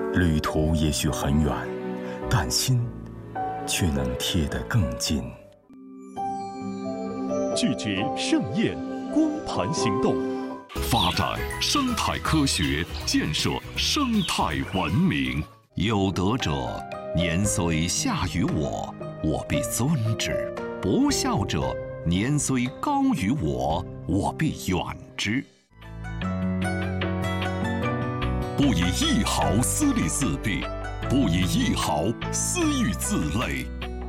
旅途也许很远，但心却能贴得更近。 拒绝盛宴，光盘行动，发展生态科学，建设生态文明。 有德者，年虽下于我，我必尊之；不孝者，年虽高于我，我必远之。 不以一毫私利自弊，不以一毫私欲自累。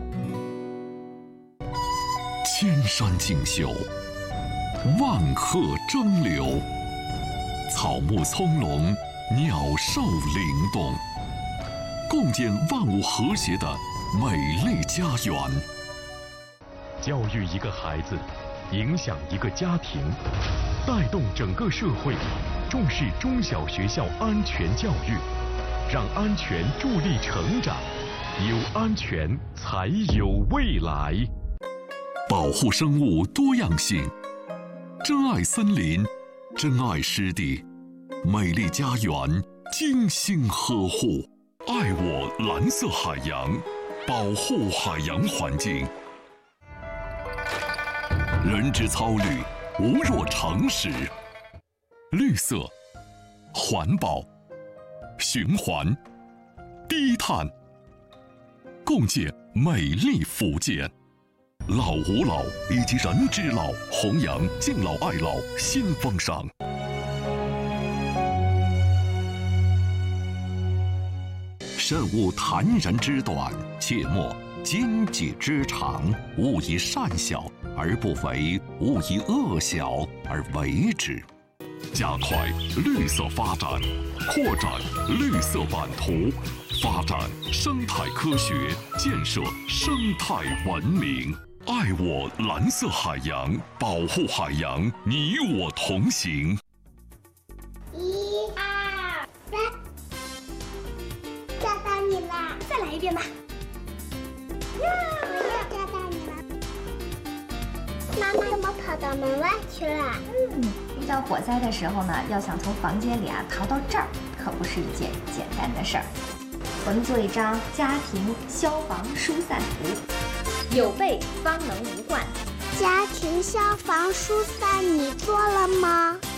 千山竞秀，万壑争流，草木葱茏，鸟兽灵动，共建万物和谐的美丽家园。教育一个孩子，影响一个家庭，带动整个社会，重视中小学校安全教育，让安全助力成长，有安全才有未来。保护生物多样性，珍爱森林，珍爱湿地，美丽家园精心呵护，爱我蓝色海洋，保护海洋环境。人之操虑，无若常识。绿色、环保、循环、低碳，共建美丽福建。老吾老以及人之老，弘扬敬老爱老新风尚。 慎勿谈人之短，切莫奸己之长。勿以善小而不为，勿以恶小而为之。 加快绿色发展，扩展绿色版图，发展生态科学，建设生态文明。爱我蓝色海洋，保护海洋，你我同行。 1、2、3，抓到你啦！再来一遍吧。我又抓到你了。妈妈怎么跑到门外去了？ 遇到火灾的时候呢，要想从房间里逃到这儿，可不是一件简单的事儿。我们做一张家庭消防疏散图，有备方能无患。 家庭消防疏散你做了吗？